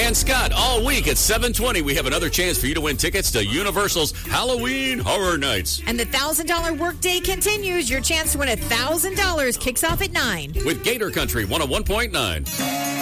and Scott. All week at 7:20, we have another chance for you to win tickets to Universal's Halloween Horror Nights. And the $1,000 workday continues. Your chance to win $1,000 kicks off at 9. With Gator Country 101.9.